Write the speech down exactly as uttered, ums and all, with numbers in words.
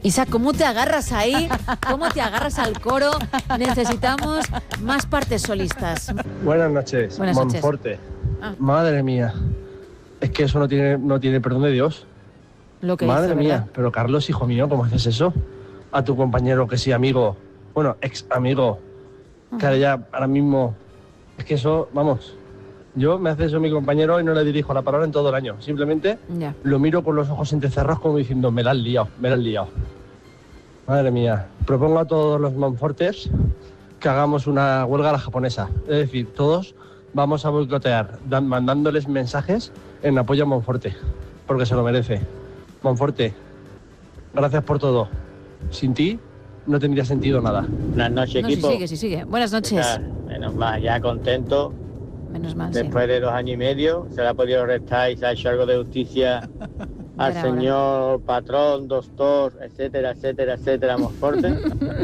Isa, ¿cómo te agarras ahí? ¿Cómo te agarras al coro? Necesitamos más partes solistas. Buenas noches, Buenas noches. Monforte. Ah. Madre mía, es que eso no tiene, no tiene perdón de Dios. Lo que Madre hizo, mía, ¿verdad? pero Carlos, hijo mío, ¿cómo haces eso? A tu compañero que sí, amigo, bueno, ex amigo, que ahora ya, ahora mismo, es que eso, vamos, yo me hace eso mi compañero y no le dirijo la palabra en todo el año. Simplemente Ya. lo miro con los ojos entrecerrados como diciendo, me la has liado, me la has liado. Madre mía, propongo a todos los Monfortes que hagamos una huelga a la japonesa. Es decir, todos vamos a boicotear, dan, mandándoles mensajes en apoyo a Monforte, porque se lo merece. Monforte, gracias por todo. Sin ti no tendría sentido nada. Buenas noches, No, si equipo. sigue, si sigue. Buenas ¿Qué noches. tal? Menos mal, ya contento. Menos mal, sí. Después de dos años y medio, se le ha podido restar y se ha hecho algo de justicia al Verá señor patrón, doctor, etcétera, etcétera, etcétera, Monforte.